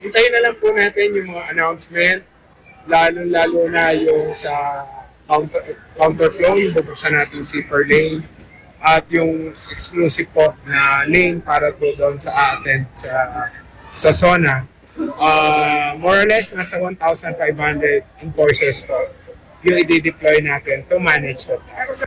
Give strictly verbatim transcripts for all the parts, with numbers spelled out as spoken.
Hintayin na lang po natin yung mga announcement, lalo-lalo na yung sa counter, counterflow, yung bubuksan natin zipper lane, at yung exclusive po na lane para po doon sa atin sa, sa zona. Uh, more or less, nasa one thousand five hundred enforcers po yung i-deploy natin to manage the tax.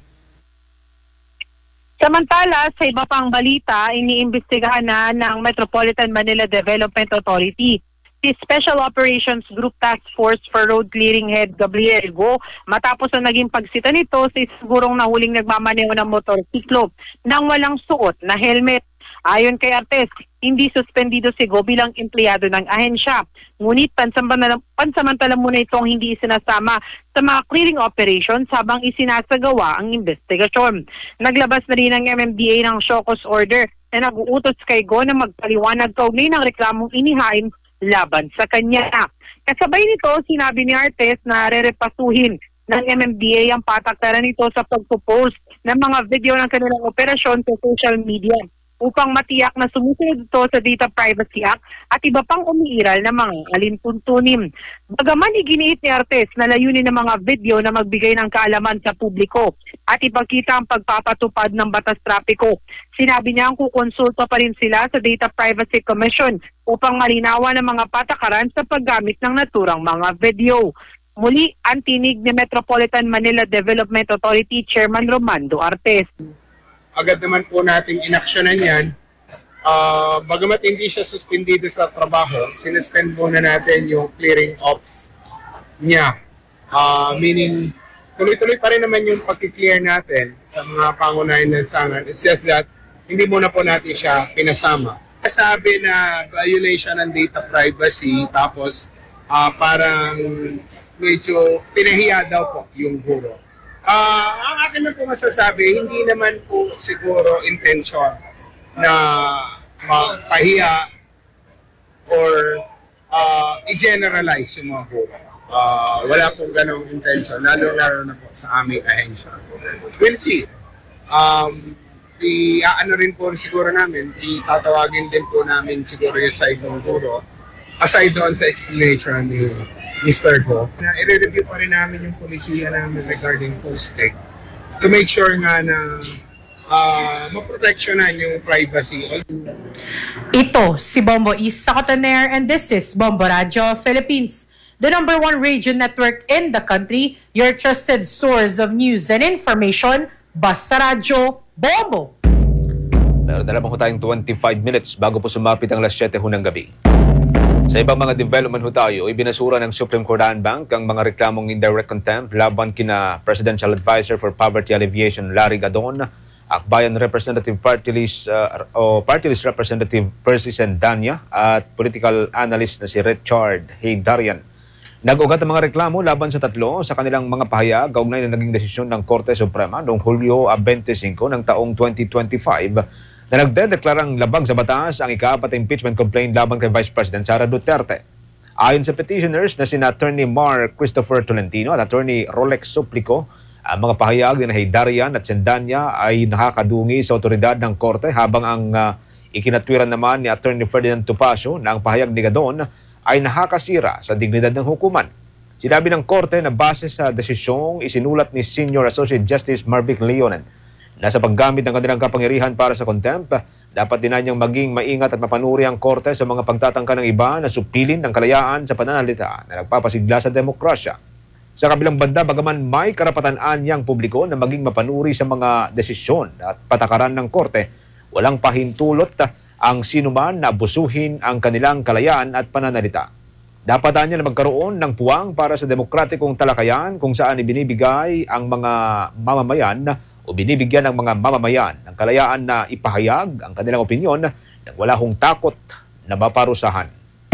Samantala, sa iba pang balita, iniimbestigahan na ng Metropolitan Manila Development Authority si Special Operations Group Task Force for Road Clearing Head Gabriel Go matapos ang naging pagsita nito sa sigurong nahuling nagmamaneho ng motorsiklo nang walang suot na helmet. Ayon kay Artes, hindi suspendido si Go bilang empleyado ng ahensya. Ngunit pansamantala, pansamantala muna itong hindi isinasama sa mga clearing operations habang isinasagawa ang investigasyon. Naglabas na rin ang M M D A ng show cause order na nag-uutos kay Go na magpaliwanag kaugnay ng reklamong inihain laban sa kanya. Kasabay nito, sinabi ni Artes na rerepasuhin ng M M D A ang pataktaran nito sa pagpo-post ng mga video ng kanilang operasyon sa social media upang matiyak na sumusunod ito sa Data Privacy Act at iba pang umiiral na mga alintuntunin. Bagaman iginiit ni Artes na layunin ng mga video na magbigay ng kaalaman sa publiko at ipagkita ang pagpapatupad ng batas trapiko, sinabi niya ang kukonsulta pa rin sila sa Data Privacy Commission upang malinawan ang mga patakaran sa paggamit ng naturang mga video. Muli, ang tinig ni Metropolitan Manila Development Authority Chairman Romando Artes. Agad naman po nating inaksyonan yan. Uh, bagamat hindi siya suspendido sa trabaho, sinuspend muna natin yung clearing ops niya. Uh, meaning, tuloy-tuloy pa rin naman yung pag-clear natin sa mga pangunahing lansangan. It's just that, hindi muna po natin siya pinasama. Sabi na violation ng data privacy, tapos uh, parang medyo pinahiya daw po yung guro. Uh, ang akin na po masasabi, hindi naman po siguro intention na mapahiya or uh, i-generalize yung mga guro. Uh, wala pong ganong intention, lalo-lalo na po sa aming ahensya. We'll see. Um, i ano rin po siguro namin, itatawagin din po namin siguro yung side ng guro, aside doon sa explanation ni Mister Go, na i-review pa rin namin yung polisiya namin regarding posting to make sure nga na uh, maproteksyonan yung privacy. Ito si Bombo East Sacotaner and this is Bombo Radio Philippines, the number one radio network in the country, your trusted source of news and information, basta radyo, Bombo. Meron na lamang ho tayong twenty-five minutes bago po sumapit ang alas siyete ho ng gabi. Sa ibang mga development ho tayo, ibinasura ng Supreme Court Bank ang mga reklamong indirect contempt laban kina Presidential Advisor for Poverty Alleviation Larry Gadon, Akbayan Representative Party List, uh, o Party List Representative Percy Sendanya at political analyst na si Richard Haydarian. Nag-ugat ang mga reklamo laban sa tatlo sa kanilang mga pahayag kaugnay na naging desisyon ng Korte Suprema noong Hulyo twenty-five ng taong twenty twenty-five na nagdedeklarang labag sa batas ang ika-apat na impeachment complaint laban kay Vice President Sara Duterte. Ayon sa petitioners na sina Attorney Mar Christopher Tolentino at Attorney Rolex Suplico, ang mga pahayag ni Haydarian at Sendanya ay nakakadungi sa otoridad ng Korte habang ang uh, ikinatwiran naman ni Attorney Ferdinand Topacio na ang pahayag ni Gadon ay nakakasira sa dignidad ng hukuman. Sinabi ng Korte na base sa desisyong isinulat ni Senior Associate Justice Marvic Leonen na sa paggamit ng kanilang kapangyarihan para sa contempt, dapat din niyang maging maingat at mapanuri ang Korte sa mga pagtatangka ng iba na supilin ng kalayaan sa pananalita na nagpapasigla sa demokrasya. Sa kabilang banda, bagaman may karapatan niyang publiko na maging mapanuri sa mga desisyon at patakaran ng Korte, walang pahintulot ang sinuman na abusuhin ang kanilang kalayaan at pananalita. Dapat niya na magkaroon ng puwang para sa demokratikong talakayan kung saan ibinibigay ang mga mamamayan o binibigyan ng mga mamamayan ng kalayaan na ipahayag ang kanilang opinyon nang wala hong takot na maparusahan.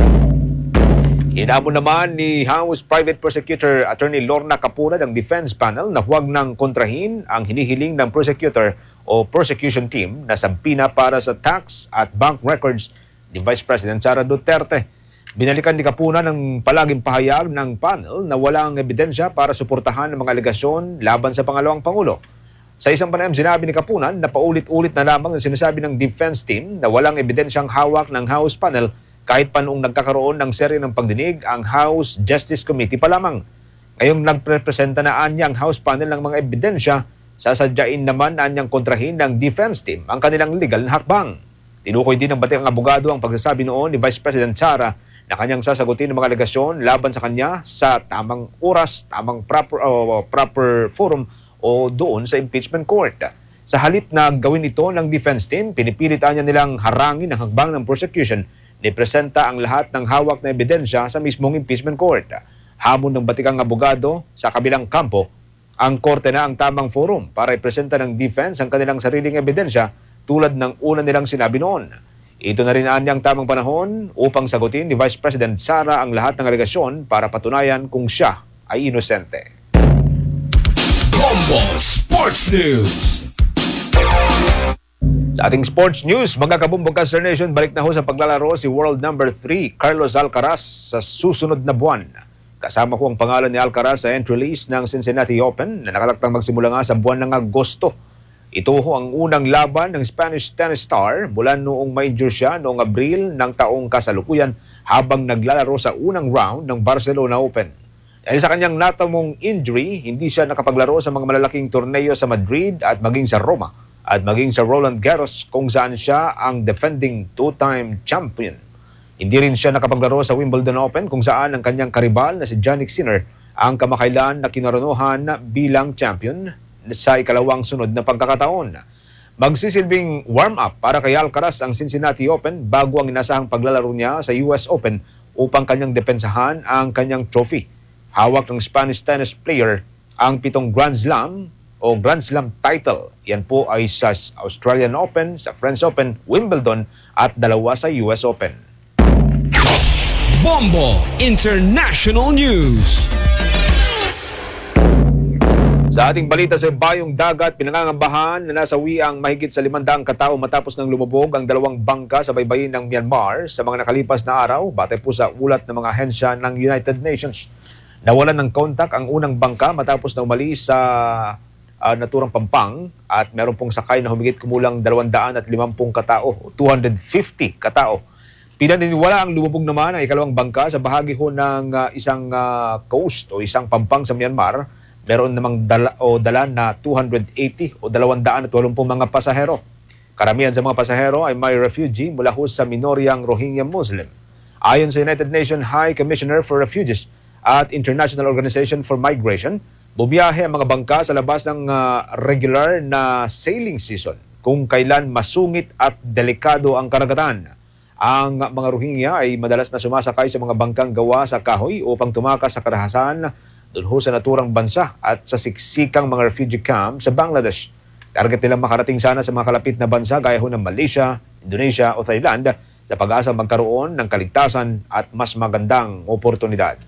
Inamon naman ni House Private Prosecutor Attorney Lorna Capurad ang defense panel na huwag nang kontrahin ang hinihiling ng prosecutor o prosecution team na sampina para sa tax at bank records ni Vice President Sara Duterte. Binalikan ni Capuna ng palaging pahayag ng panel na walang ebidensya para suportahan ang mga alegasyon laban sa pangalawang Pangulo. Sa isang panayam, sinabi ni Kapunan na paulit-ulit na lamang ang sinasabi ng defense team na walang ebidensyang hawak ng House panel kahit pa noong nagkakaroon ng serye ng pagdinig ang House Justice Committee pa lamang. Ngayong nagprepresenta na anyang House panel ng mga ebidensya, sasadyain naman anyang kontrahin ng defense team ang kanilang legal na hakbang. Tinukoy din ng batikang abogado ang pagsasabi noon ni Vice President Sara na kanyang sasagutin ng mga alegasyon laban sa kanya sa tamang oras, tamang proper, uh, proper forum o doon sa impeachment court. Sa halip na gawin ito ng defense team, pinipilit niya nilang harangin ang hakbang ng prosecution ni presenta ang lahat ng hawak na ebidensya sa mismong impeachment court. Hamon ng batikang abogado sa kabilang kampo, ang korte na ang tamang forum para ipresenta ng defense ang kanilang sariling ebidensya tulad ng una nilang sinabi noon. Ito na rin ang tamang panahon upang sagutin ni Vice President Sara ang lahat ng alegasyon para patunayan kung siya ay inosente. Bombo Sports News. Sa ating sports news, mga kabumbong Caster Nation, balik na ho sa paglalaro si world number three Carlos Alcaraz sa susunod na buwan. Kasama ko ang pangalan ni Alcaraz sa entry list ng Cincinnati Open na nakataktang magsimula nga sa buwan ng Agosto. Ito ho ang unang laban ng Spanish tennis star mula noong major siya noong Abril ng taong kasalukuyan habang naglalaro sa unang round ng Barcelona Open. Dahil sa kanyang natamong injury, hindi siya nakapaglaro sa mga malalaking torneo sa Madrid at maging sa Roma at maging sa Roland Garros kung saan siya ang defending two-time champion. Hindi rin siya nakapaglaro sa Wimbledon Open kung saan ang kanyang karibal na si Jannik Sinner ang kamakailan na kinaronohan bilang champion sa ikalawang sunod na pagkakataon. Magsisilbing warm-up para kay Alcaraz ang Cincinnati Open bago ang inasahang paglalaro niya sa U S Open upang kanyang depensahan ang kanyang trophy. Hawak ng Spanish tennis player ang pitong Grand Slam o Grand Slam title. Yan po ay sa Australian Open, sa French Open, Wimbledon at dalawa sa U S Open. Bombo International News. Sa ating balita sa Bayong Dagat, pinangangambahan na nasawi ang mahigit sa limandaang katao matapos ng lumubog ang dalawang bangka sa baybayin ng Myanmar sa mga nakalipas na araw, batay po sa ulat ng mga ahensya ng United Nations. Nawalan ng kontak ang unang bangka matapos na umalis sa uh, naturang Pampang at meron pong sakay na humigit kumulang dalawang daan at limampung katao, two hundred fifty katao. Pinaniniwala ang lumubog naman ang ikalawang bangka sa bahagi ho ng uh, isang uh, coast o isang pampang sa Myanmar. Meron namang dala, o dala na two hundred eighty o dalawang daan at walumpung mga pasahero. Karamihan sa mga pasahero ay may refugee mula ho sa minoryang Rohingya Muslim. Ayon sa United Nations High Commissioner for Refugees at International Organization for Migration, bumiyahe ang mga bangka sa labas ng uh, regular na sailing season kung kailan masungit at delikado ang karagatan. Ang mga Rohingya ay madalas na sumasakay sa mga bangkang gawa sa kahoy upang tumakas sa karahasan doon ho sa naturang bansa at sa siksikang mga refugee camp sa Bangladesh. Target nilang makarating sana sa mga kalapit na bansa gaya ho ng Malaysia, Indonesia o Thailand sa pag-asa magkaroon ng kaligtasan at mas magandang oportunidad.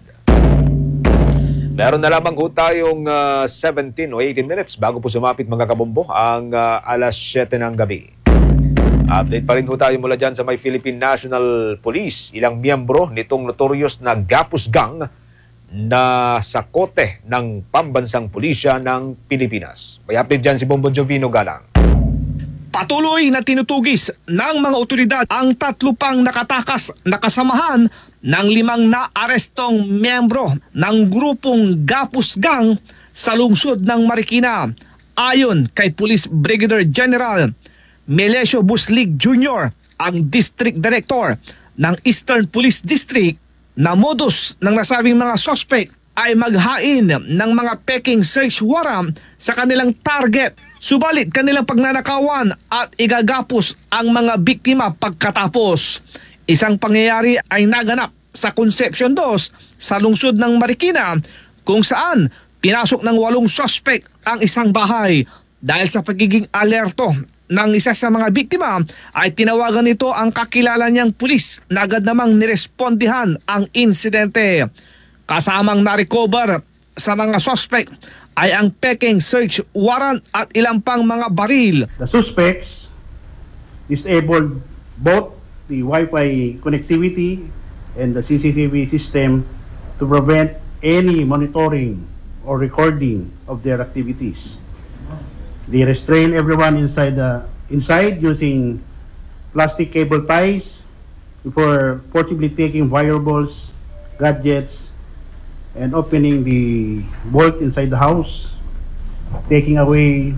Meron na lamang ho tayong uh, seventeen o eighteen minutes bago po sumapit mga kabombo ang uh, alas siyete ng gabi. Update pa rin ho tayo mula dyan sa may Philippine National Police. Ilang miyembro nitong notorious na Gapus Gang na sa kote ng pambansang pulisya ng Pilipinas. May update dyan si Bongbong Jovino Galang. Patuloy na tinutugis ng mga otoridad ang tatlo pang nakatakas na kasamahan ng limang naarestong miyembro ng grupong Gapus Gang sa lungsod ng Marikina. Ayon kay Police Brigadier General Melesio Buslig Junior, ang District Director ng Eastern Police District, na modus ng nasabing mga suspect ay maghain ng mga peking search warrant sa kanilang target. Subalit kanilang pagnanakawan at igagapos ang mga biktima pagkatapos. Isang pangyayari ay naganap sa Concepcion two sa lungsod ng Marikina kung saan pinasok ng walong suspect ang isang bahay. Dahil sa pagiging alerto ng isa sa mga biktima ay tinawagan nito ang kakilala niyang pulis na agad namang nirespondihan ang insidente. Kasamang na-recover sa mga suspect ay ang peking search warrant at ilang pang mga baril. The suspects disabled both the Wi-Fi connectivity and the C C T V system to prevent any monitoring or recording of their activities. They restrain everyone inside the inside using plastic cable ties before forcibly taking valuables, gadgets, and opening the vault inside the house, taking away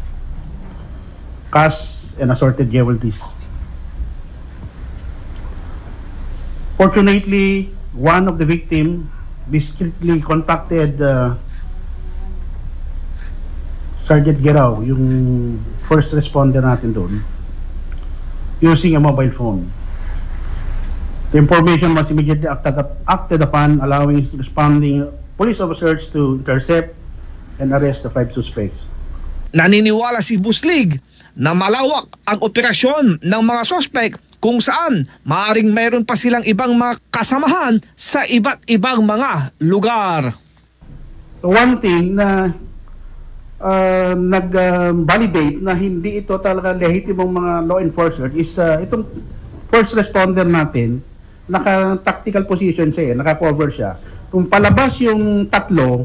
cash and assorted jewelries. Fortunately, one of the victim discreetly contacted uh, Sergeant Gerao, yung first responder natin doon, using a mobile phone. The information was immediately acted, acted upon, allowing responding police officers to intercept and arrest the five suspects. Naniniwala si Buslig na malawak ang operasyon ng mga suspect kung saan maaring mayroon pa silang ibang mga kasamahan sa iba't ibang mga lugar. So one thing na uh, nag-validate uh, na hindi ito talaga lehitimong mga law enforcers is uh, itong first responder natin, naka-tactical position siya, eh, naka-cover siya. Kung palabas yung tatlo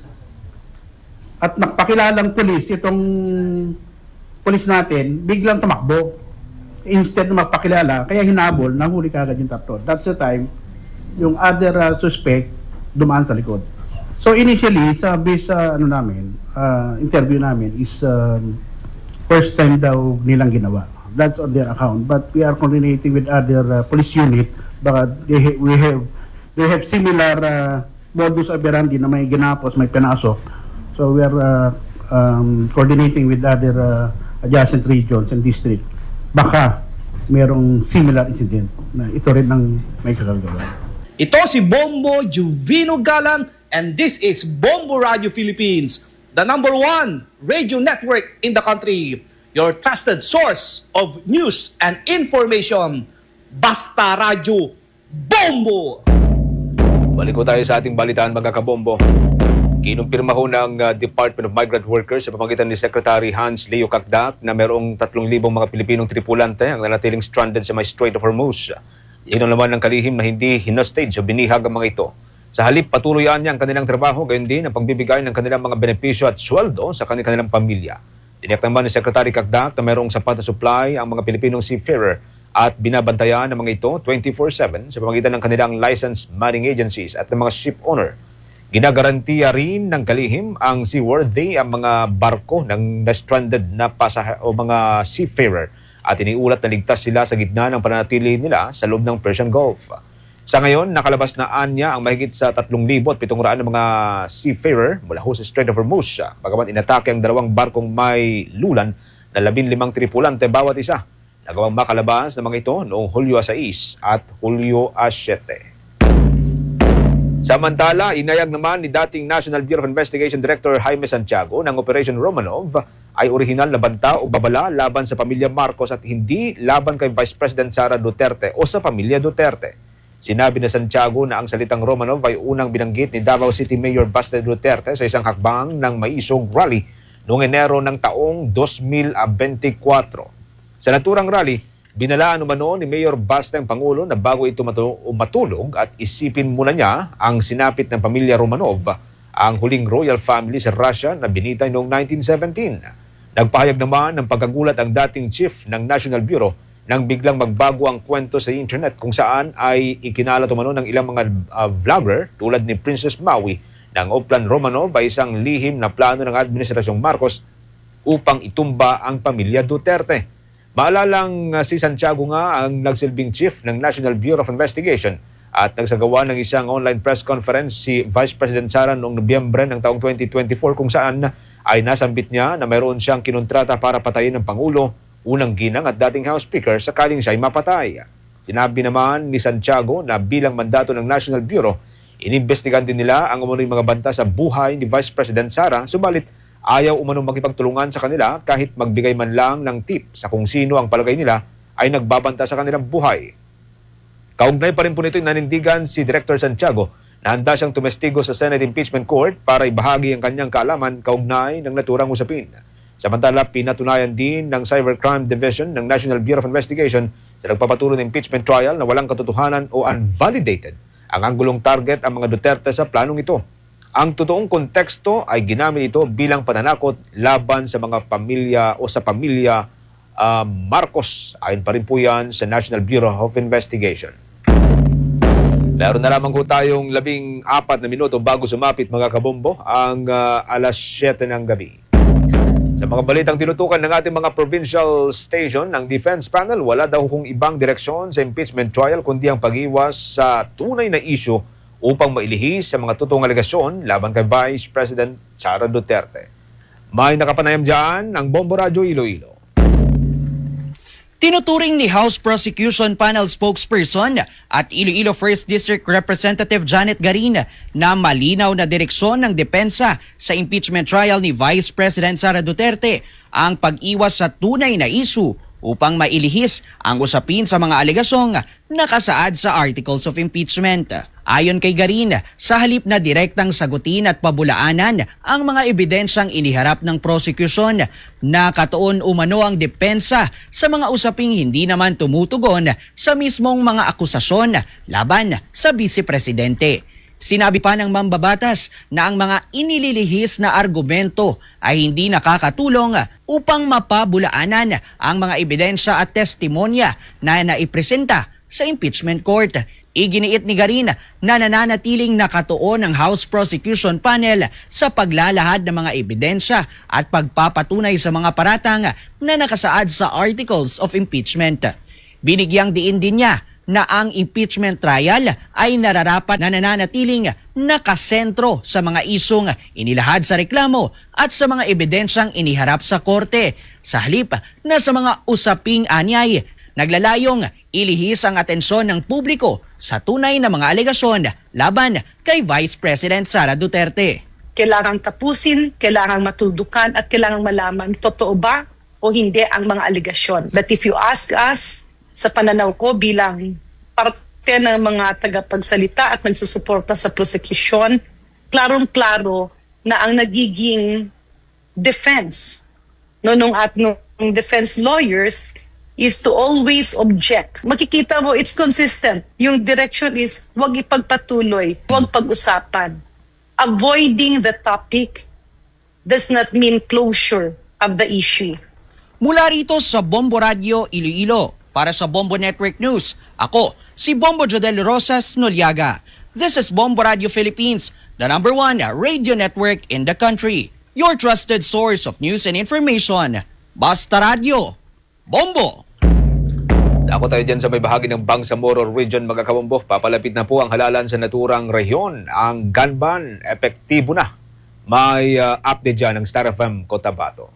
at nagpakilalang pulis, itong pulis natin, biglang tumakbo. Instead na magpakilala, kaya hinabol, nahuli kagad yung tatlo. That's the time, yung other uh, suspect dumaan sa likod. So initially, sa base sa ano namin, uh, interview namin is um, first time daw nilang ginawa. That's on their account. But we are coordinating with other uh, police unit. Baka they ha- we have they have similar uh, modus operandi na may ginapos, may pinasok. So we are uh, um, coordinating with other uh, adjacent regions and district. Baka merong similar incident na ito rin ang may kagagawa. Ito si Bombo Juvino Galang and this is Bombo Radio Philippines, the number one radio network in the country. Your trusted source of news and information. Basta Radio Bombo! Balik ko tayo sa ating balitaan, mga kabombo. Kinumpirma ho ng uh, Department of Migrant Workers sa pamamagitan ni Secretary Hans Leo Cacdac na mayroong tatlong libong mga Pilipinong tripulante ang nanatiling stranded sa may Strait of Hormuz. Iyon ang laman ng kalihim na hindi hinostage o binihag ang mga ito. Sa halip, patuloy niya ang kanilang trabaho, gayon din ang pagbibigay ng kanilang mga benepisyo at sweldo sa kanilang pamilya. Tiniyak naman ni Secretary Cacdac na mayroong sapat na supply ang mga Pilipinong seafarer at binabantayan ng mga ito twenty-four seven sa pamamagitan ng kanilang licensed manning agencies at ng mga ship owner. Ginagarantiya rin ng kalihim ang seaworthy ang mga barko ng na-stranded na pasahe o mga seafarer at iniulat na ligtas sila sa gitna ng pananatili nila sa loob ng Persian Gulf. Sa ngayon, nakalabas na anya ang mahigit sa tatlong libo at pitong raan ng mga seafarer mula ho sa Strait of Hormuz. Bagaman inatake ang dalawang barkong may lulan na labing limang tripulante bawat isa. Nagawang makalabas ng mga ito noong Hulyo sais at Hulyo siyete. Samantala, inayag naman ni dating National Bureau of Investigation Director Jaime Santiago ng Operation Romanov ay orihinal na banta o babala laban sa pamilya Marcos at hindi laban kay Vice President Sara Duterte o sa pamilya Duterte. Sinabi ni Santiago na ang salitang Romanov ay unang binanggit ni Davao City Mayor Baste Duterte sa isang hakbang ng maisog rally noong Enero ng taong two thousand twenty-four. Sa naturang rally, binalaan umano ni Mayor Baste ang Pangulo na bago ito matulog at isipin muna niya ang sinapit ng pamilya Romanov, ang huling royal family sa Russia na binitay noong nineteen seventeen. Nagpahayag naman ng pagkagulat ang dating chief ng National Bureau nang biglang magbago ang kwento sa internet kung saan ay ikinalat umano ng ilang mga uh, vlogger tulad ni Princess Maui ng Oplan Romanov ay isang lihim na plano ng Administrasyong Marcos upang itumba ang pamilya Duterte. Maalalang uh, si Santiago nga ang nagsilbing chief ng National Bureau of Investigation at nagsagawa ng isang online press conference si Vice President Sara noong Nobyembre ng taong twenty twenty-four kung saan ay nasambit niya na mayroon siyang kinontrata para patayin ng Pangulo, unang ginang at dating House Speaker sakaling siya'y mapatay. Sinabi naman ni Santiago na bilang mandato ng National Bureau, inimbestigan din nila ang umunoy mga banta sa buhay ni Vice President Sara, subalit ayaw umanong makipagtulungan sa kanila kahit magbigay man lang ng tip sa kung sino ang palagay nila ay nagbabanta sa kanilang buhay. Kaugnay pa rin po nito yung nanindigan si Director Santiago na handa siyang tumestigo sa Senate Impeachment Court para ibahagi ang kanyang kaalaman kaugnay ng naturang usapin. Samantala, pinatunayan din ng Cybercrime Division ng National Bureau of Investigation sa nagpapatuloy ng impeachment trial na walang katotohanan o unvalidated ang anggulong target ang mga Duterte sa planong ito. Ang totoong konteksto ay ginamit ito bilang pananakot laban sa mga pamilya o sa pamilya uh, Marcos. Ayon pa rin po yan sa National Bureau of Investigation. Meron na lamang po tayong labing apat na minuto bago sumapit mga kabombo ang uh, alas siyete ng gabi. Sa mga balitang tinutukan ng ating mga provincial station ng Defense Panel, wala daw kung ibang direksyon sa impeachment trial kundi ang pag-iwas sa tunay na issue upang mailihis sa mga totoong alegasyon laban kay Vice President Sara Duterte. May nakapanayam dyan ng Bombo Radyo Iloilo. Tinuturing ni House Prosecution Panel spokesperson at Iloilo first District Representative Janet Garin na malinaw na direksyon ng depensa sa impeachment trial ni Vice President Sara Duterte ang pag-iwas sa tunay na issue upang mailihis ang usapin sa mga alegasyong nakasaad sa Articles of Impeachment. Ayon kay Garin, sa halip na direktang sagutin at pabulaanan ang mga ebidensyang iniharap ng prosekusyon, nakatuon umano ang depensa sa mga usaping hindi naman tumutugon sa mismong mga akusasyon laban sa Vice Presidente. Sinabi pa ng mambabatas na ang mga inililihis na argumento ay hindi nakakatulong upang mapabulaanan ang mga ebidensya at testimonya na naipresenta sa impeachment court. Iginiit ni Garin na nananatiling nakatuon ang House Prosecution Panel sa paglalahad ng mga ebidensya at pagpapatunay sa mga paratang na nakasaad sa Articles of Impeachment. Binigyang diin din niya na ang impeachment trial ay nararapat na nananatiling nakasentro sa mga isyong inilahad sa reklamo at sa mga ebidensyang iniharap sa korte, sa halip na sa mga usaping anyay naglalayong ilihis ang atensyon ng publiko sa tunay na mga alegasyon laban kay Vice President Sara Duterte. Kailangang tapusin, kailangang matuldukan at kailangang malaman totoo ba o hindi ang mga alegasyon. But if you ask us, sa pananaw ko bilang parte ng mga tagapagsalita at nagsusuporta sa prosecution, klarong-klaro na ang nagiging defense no, nung at nung defense lawyers is to always object. Makikita mo, it's consistent. Yung direction is, huwag ipagpatuloy, huwag pag-usapan. Avoiding the topic does not mean closure of the issue. Mula rito sa Bombo Radio Iloilo, para sa Bombo Network News, ako si Bombo Jodel Rosas Noliaga. This is Bombo Radio Philippines, the number one radio network in the country. Your trusted source of news and information. Basta Radio. Bombo! Ako tayo dyan sa may bahagi ng Bangsamoro Region, mga kabombo. Papalapit na po ang halalan sa naturang rehiyon. Ang gun ban, epektibo na. May uh, update dyan ng Star F M Cotabato.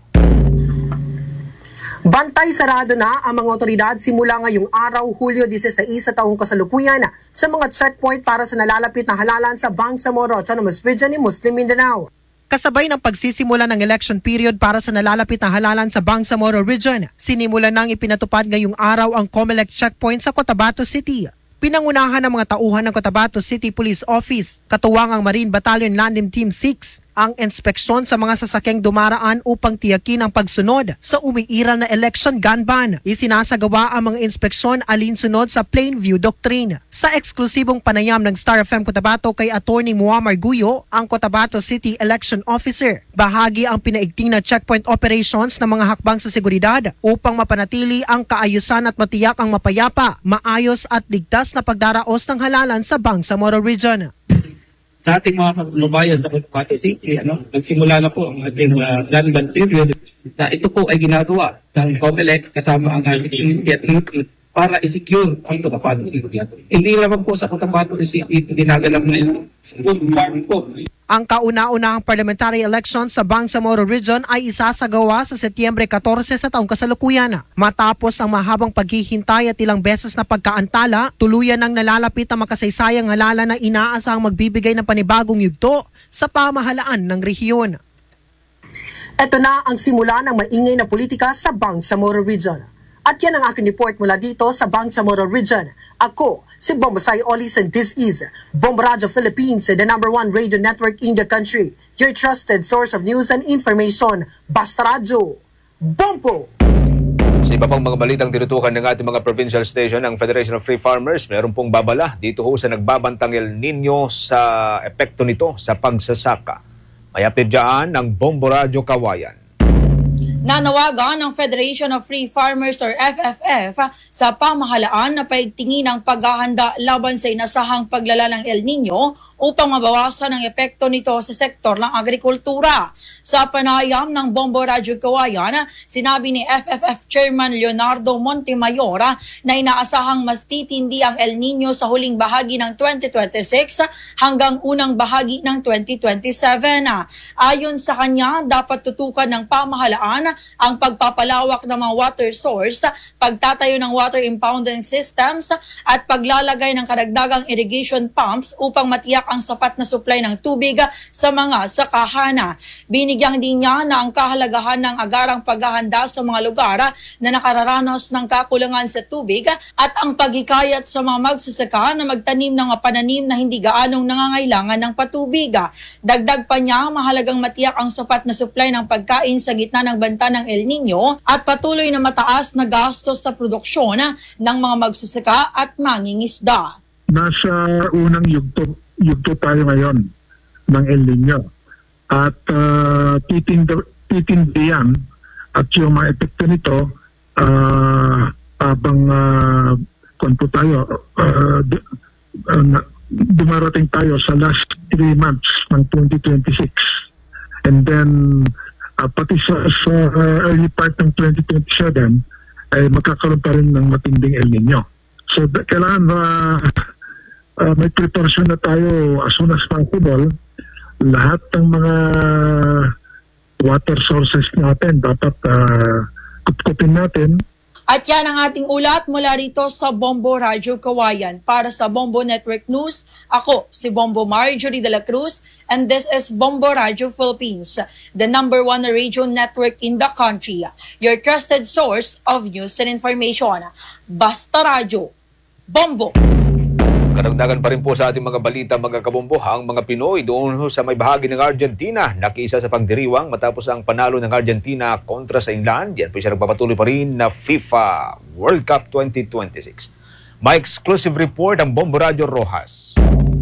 Bantay sarado na ang mga otoridad simula ngayong araw, Hulyo disiseis sa taong kasalukuyan sa mga checkpoint para sa nalalapit na halalan sa Bangsamoro Autonomous Region ni Muslim Mindanao. Kasabay ng pagsisimula ng election period para sa nalalapit na halalan sa Bangsamoro Region, sinimula nang ipinatupad ngayong araw ang COMELEC checkpoint sa Cotabato City. Pinangunahan ng mga tauhan ng Cotabato City Police Office, katuwang ang Marine Battalion Landim Team six, ang inspeksyon sa mga sasakyang dumaraan upang tiyakin ang pagsunod sa umiiral na election gun ban. Isinasagawa ang mga inspeksyon alinsunod sa Plainview Doctrine. Sa eksklusibong panayam ng Star F M Cotabato kay Attorney Muammar Guyo, ang Cotabato City Election Officer, bahagi ang pinaigting na checkpoint operations ng mga hakbang sa seguridad upang mapanatili ang kaayusan at matiyak ang mapayapa, maayos at ligtas na pagdaraos ng halalan sa Bangsamoro Region. Sa ating mga kababayan sa Cotabato City, ano, nagsimula na po ang ating uh, gun ban period na ito po ay ginagawa ng COMELEC kasama ang ating para i-secure ang Cotabato City. Hindi naman po sa Cotabato City ginaganap na ito sa full farm po. Ang kauna-unahang parliamentary election sa Bangsamoro Region ay isasagawa sa Setyembre fourteen sa taong kasalukuyan. Matapos ang mahabang paghihintay at ilang beses na pagkaantala, tuluyan ang nalalapit na makasaysayang halalan na inaasahang magbibigay ng panibagong yugto sa pamahalaan ng rehiyon. Ito na ang simula ng maingay na politika sa Bangsamoro Region. At yan ang aking report mula dito sa Bangsamoro Region. Ako, si Bombosay Olis, and this is Bombo Radio Philippines, the number one radio network in the country. Your trusted source of news and information. Basta Radio. Bombo! Sa iba pang mga balitang tinutukan ng ating mga provincial station, ang Federation of Free Farmers, meron pong babala dito ho sa nagbabantang El Nino sa epekto nito sa pagsasaka. May update dyan ng Bombo Radio Kawayan. Nanawagan ng Federation of Free Farmers or F F F sa pamahalaan na paigtingin ang paghahanda laban sa inasahang paglala ng El Nino upang mabawasan ang epekto nito sa sektor ng agrikultura. Sa panayam ng Bombo Radyo Kawayan, sinabi ni F F F Chairman Leonardo Montemayor na inaasahang mas titindi ang El Nino sa huling bahagi ng twenty twenty-six hanggang unang bahagi ng twenty twenty-seven. Ayon sa kanya, dapat tutukan ng pamahalaan ang pagpapalawak ng mga water source, pagtatayo ng water impounding systems at paglalagay ng karagdagang irrigation pumps upang matiyak ang sapat na supply ng tubig sa mga sakahana. Binigyang din niya na ang kahalagahan ng agarang paghahanda sa mga lugar na nakararanas ng kakulangan sa tubig at ang paghikayat sa mga magsasaka na magtanim ng pananim na hindi gaanong nangangailangan ng patubig. Dagdag pa niya, mahalagang matiyak ang sapat na supply ng pagkain sa gitna ng banta ng El Nino at patuloy na mataas na gastos sa produksyon ng mga magsasaka at mangingisda. Nasa unang yugto, yugto tayo ngayon ng El Nino at uh, titindi, titindihan at yung mga epekto nito uh, habang uh, kung po tayo uh, d- uh, dumarating tayo sa last three months ng twenty twenty-six and then Uh, pati sa, sa uh, early part ng twenty twenty-seven ay magkakaroon pa rin ng matinding El Nino. So da- kailangan uh, uh, may preparation na tayo as soon as possible. Lahat ng mga water sources natin dapat uh, kupkupin natin. At yan ang ating ulat mula rito sa Bombo Radyo Kawayan. Para sa Bombo Network News, ako si Bombo Marjorie de la Cruz and this is Bombo Radyo Philippines, the number one radio network in the country. Your trusted source of news and information. Basta Radyo, Bombo! Karagdagan pa rin po sa ating mga balita, mga kabombo, ang mga Pinoy doon sa may bahagi ng Argentina nakiisa sa pagdiriwang matapos ang panalo ng Argentina kontra sa England. Yan po siya nagpapatuloy pa rin na FIFA World Cup twenty twenty-six. May exclusive report ang Bombo Radio Rojas.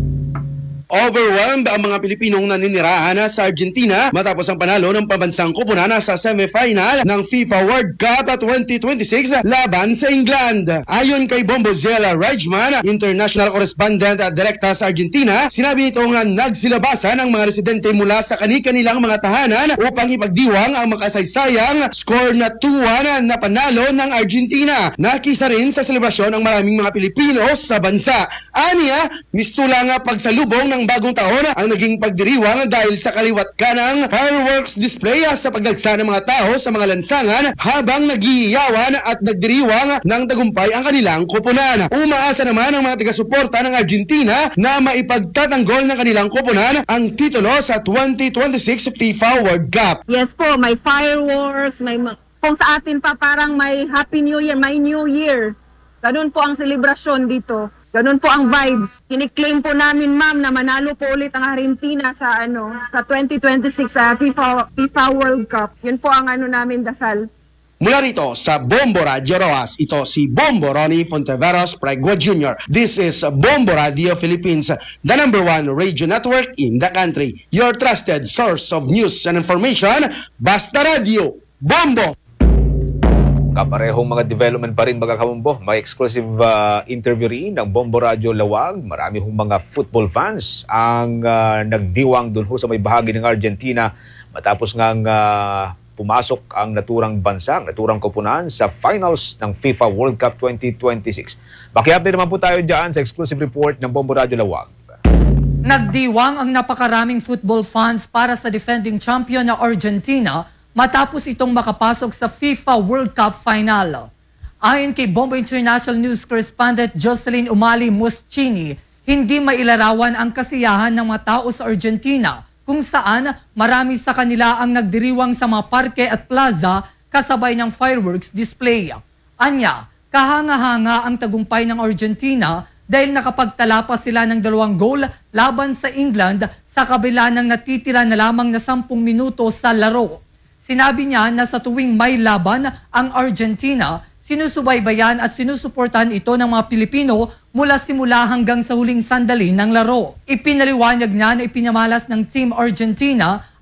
Overwhelmed ang mga Pilipinong naninirahan sa Argentina matapos ang panalo ng pambansang koponan sa semifinal ng FIFA World Cup twenty twenty-six laban sa England. Ayon kay Bombo Zela Rajman, international correspondent at direkta sa Argentina, sinabi nito nga nagsilabasan ang mga residente mula sa kani-kanilang mga tahanan upang ipagdiwang ang makasaysayang score na two one na panalo ng Argentina. Nakisa rin sa selebrasyon ang maraming mga Pilipino sa bansa. Aniya, mistula nga pagsalubong ng bagong taon ang naging pagdiriwang dahil sa kaliwat kanang fireworks display sa pagdagsa ng mga tao sa mga lansangan habang nagiiyawan at nagdiriwang ng tagumpay ang kanilang koponan. Umaasa naman ang mga taga-suporta ng Argentina na maipagtatanggol ng kanilang koponan ang titulo sa twenty twenty-six FIFA World Cup. Yes po, may fireworks, may kung sa atin pa parang may Happy New Year, may New Year. Ganun po ang selebrasyon dito. Ganun po ang vibes. Kiniklaim po namin, ma'am, na manalo po ulit ang Argentina sa ano sa twenty twenty-six sa FIFA FIFA World Cup. Yun po ang ano namin dasal. Mula rito sa Bombo Radio Rojas, ito si Bombo Ronnie Fonteveros Pregua Junior This is Bombo Radio Philippines, the number one radio network in the country. Your trusted source of news and information, Basta Radio, Bombo! Kaparehong mga development pa rin, mga kabombo. May exclusive uh, interview rin ng Bombo Radio Lawag. Marami hong mga football fans ang uh, nagdiwang dun ho sa may bahagi ng Argentina matapos ngang uh, pumasok ang naturang bansa, ang naturang koponan sa finals ng FIFA World Cup twenty twenty-six. Makihapi naman po tayo dyan sa exclusive report ng Bombo Radio Lawag. Nagdiwang ang napakaraming football fans para sa defending champion na Argentina matapos itong makapasok sa FIFA World Cup Final. Ayon kay Bombo International News Correspondent Jocelyn Umali Muschini, hindi mailarawan ang kasiyahan ng mga tao sa Argentina kung saan marami sa kanila ang nagdiriwang sa mga parke at plaza kasabay ng fireworks display. Anya, kahanga-hanga ang tagumpay ng Argentina dahil nakapagtala pa sila ng dalawang goal laban sa England sa kabila ng natitira na lamang na sampung minuto sa laro. Sinabi niya na sa tuwing may laban ang Argentina, sinusubaybayan at sinusuportahan ito ng mga Pilipino mula simula hanggang sa huling sandali ng laro. Ipinaliwanag niya na ipinamalas ng Team Argentina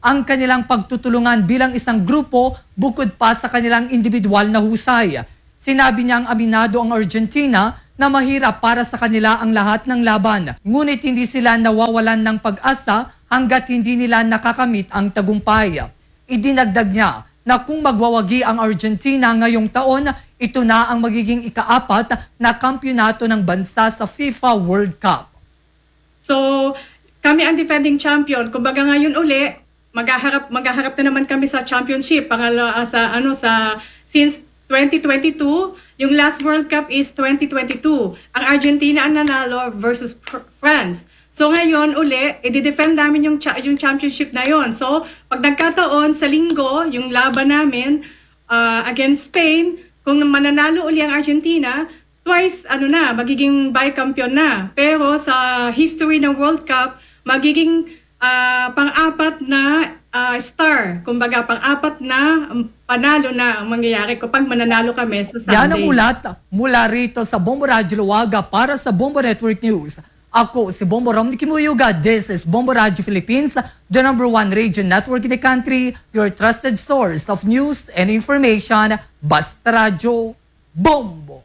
ang kanilang pagtutulungan bilang isang grupo bukod pa sa kanilang individual na husay. Sinabi niyang aminado ang Argentina na mahirap para sa kanila ang lahat ng laban. Ngunit hindi sila nawawalan ng pag-asa hanggat hindi nila nakakamit ang tagumpay. Idinagdag niya na kung magwawagi ang Argentina ngayong taon, ito na ang magiging ikaapat na kampyonato ng bansa sa FIFA World Cup. So, kami ang defending champion. Kumbaga ngayon uli, maghaharap maghaharap na naman kami sa championship pangalawa sa ano sa since twenty twenty-two, yung last World Cup is twenty twenty-two. Ang Argentina ang nanalo versus France. So ngayon uli, i-defend namin yung cha- yung championship na yon. So pag nagkataon sa linggo, yung laban namin uh, against Spain, kung mananalo uli ang Argentina, twice ano na, magiging bi-champion na. Pero sa history ng World Cup, magiging uh, pang-apat na uh, star. Kumbaga, pang-apat na um, panalo na ang mangyayari kapag mananalo kami sa Sunday. Yan ang ulat mula rito sa Bombo Radio Luwaga para sa Bombo Network News. Ako si Bombo Romney Kimuyuga. This is Bombo Radio Philippines, the number one radio network in the country, your trusted source of news and information. Basta Radio Bombo.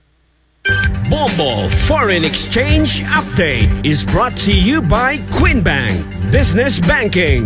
Bombo Foreign Exchange Update is brought to you by Quinbank Business Banking.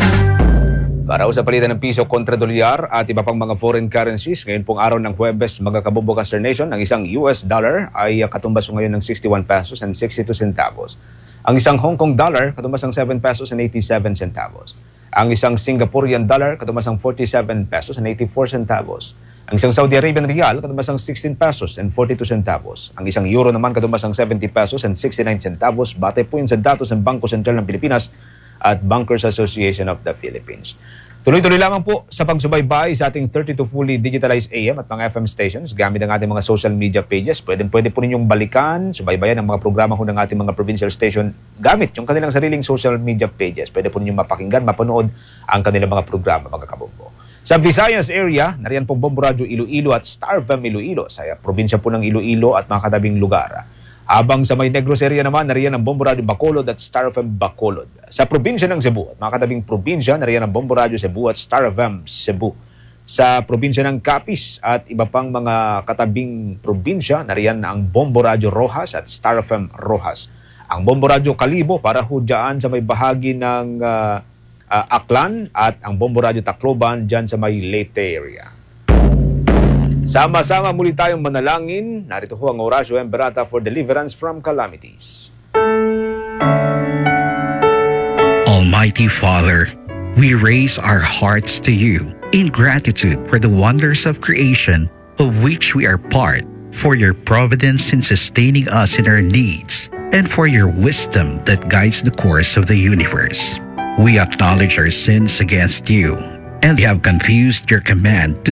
Para sa palitan ng piso kontra dolyar at iba pang mga foreign currencies, ngayon pong araw ng Huwebes, mga kabombo Caster Nation, ang isang U S dollar ay katumbas ngayon ng sixty-one pesos and sixty-two centavos. Ang isang Hong Kong dollar katumbas ng seven pesos and eighty-seven centavos. Ang isang Singaporean dollar katumbas ng forty-seven pesos and eighty-four centavos. Ang isang Saudi Arabian Riyal katumbas ng sixteen pesos and forty-two centavos. Ang isang euro naman katumbas ng seventy pesos and sixty-nine centavos. Bate po yun sa datos ng Bangko Sentral ng Pilipinas at Bankers Association of the Philippines. Tuloy-tuloy lamang po sa pagsubaybay sa ating thirty-two fully digitalized A M at mga F M stations gamit ang ating mga social media pages. Pwede, pwede po ninyong balikan, subaybayan ang mga programa ho ng ating mga provincial station gamit yung kanilang sariling social media pages. Pwede po ninyong mapakinggan, mapanood ang kanilang mga programa, mga kabombo. Sa Visayas area, nariyan pong Bombo Radio Iloilo at Star F M Iloilo sa probinsya po ng Iloilo at mga katabing lugar. Habang sa may Negros area naman, nariyan ang Bombo Radio Bacolod at Star F M Bacolod. Sa probinsya ng Cebu at mga katabing probinsya, nariyan ang Bombo Radio Cebu at Star F M Cebu. Sa probinsya ng Capiz at iba pang mga katabing probinsya, nariyan ang Bombo Radio Rojas at Star F M Rojas. Ang Bombo Radio Calibo para hudyaan sa may bahagi ng uh, uh, Aklan at ang Bombo Radio Tacloban dyan sa may Leyte area. Sama-sama muli tayong manalangin. Narito ho ang Orasio Emberata for deliverance from calamities. Almighty Father, we raise our hearts to you in gratitude for the wonders of creation of which we are part, for your providence in sustaining us in our needs, and for your wisdom that guides the course of the universe. We acknowledge our sins against you and have confused your command to